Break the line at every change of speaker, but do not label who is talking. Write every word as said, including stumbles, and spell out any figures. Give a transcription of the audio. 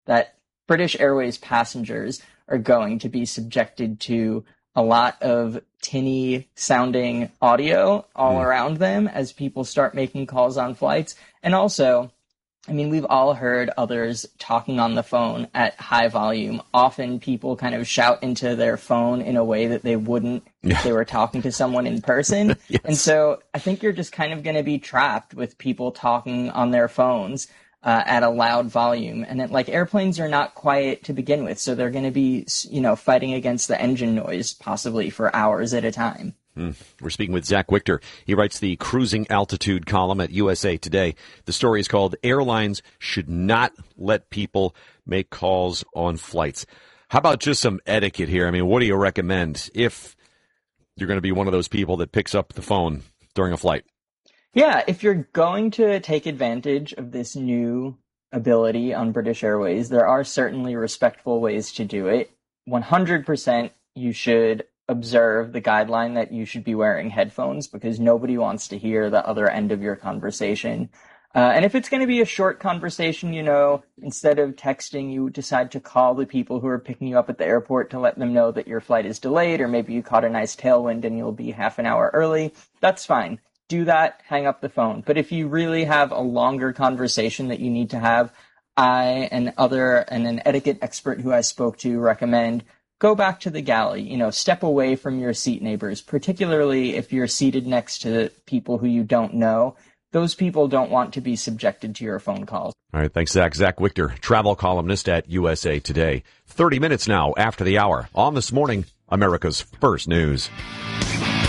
that British Airways passengers are going to be subjected to a lot of tinny sounding audio all mm. around them as people start making calls on flights. And also, I mean, we've all heard others talking on the phone at high volume. Often people kind of shout into their phone in a way that they wouldn't yeah. if they were talking to someone in person. Yes. And so I think you're just kind of going to be trapped with people talking on their phones Uh, at a loud volume. And it, like airplanes are not quiet to begin with, so they're going to be, you know, fighting against the engine noise possibly for hours at a time.
Mm. We're speaking with Zach Wichter. He writes the cruising altitude column at U S A Today. The story is called Airlines Should Not Let People Make Calls on Flights. How about just some etiquette here? I mean, what do you recommend if you're going to be one of those people that picks up the phone during a flight?
Yeah, if you're going to take advantage of this new ability on British Airways, there are certainly respectful ways to do it. one hundred percent you should observe the guideline that you should be wearing headphones because nobody wants to hear the other end of your conversation. Uh, and if it's going to be a short conversation, you know, instead of texting, you decide to call the people who are picking you up at the airport to let them know that your flight is delayed, or maybe you caught a nice tailwind and you'll be half an hour early. That's fine. Do that, hang up the phone. But if you really have a longer conversation that you need to have, I and other and an etiquette expert who I spoke to recommend go back to the galley. You know, step away from your seat neighbors, particularly if you're seated next to people who you don't know. Those people don't want to be subjected to your phone calls.
All right, thanks, Zach. Zach Wichter, travel columnist at U S A Today. thirty minutes now after the hour on This Morning, America's First News.